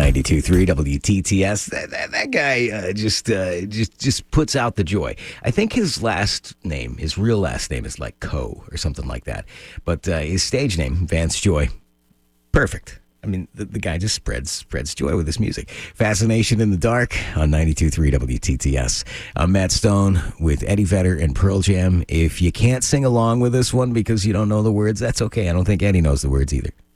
92.3 WTTS. That guy just puts out the joy. I think his real last name is like Coe or something like that. But his stage name, Vance Joy, perfect. I mean, the guy just spreads joy with his music. Fascination in the Dark on 92.3 WTTS. I'm Matt Stone with Eddie Vedder and Pearl Jam. If you can't sing along with this one because you don't know the words, that's okay. I don't think Eddie knows the words either.